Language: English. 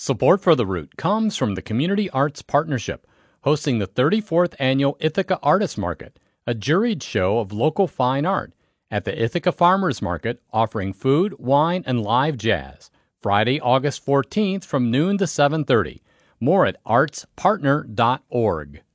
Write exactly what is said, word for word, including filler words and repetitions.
Support for The Root comes from the Community Arts Partnership, hosting the thirty-fourth Annual Ithaca Artist Market, a juried show of local fine art, at the Ithaca Farmers Market, offering food, wine, and live jazz. Friday, August fourteenth from noon to seven thirty. More at arts partner dot org.